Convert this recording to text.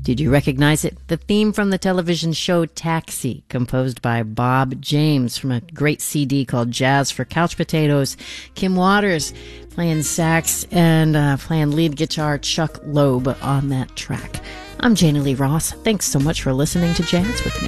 Did you recognize it? The theme from the television show Taxi, composed by Bob James from a great CD called Jazz for Couch Potatoes. Kim Waters playing sax and playing lead guitar, Chuck Loeb on that track. I'm Janie Lee Ross. Thanks so much for listening to Jazz with me.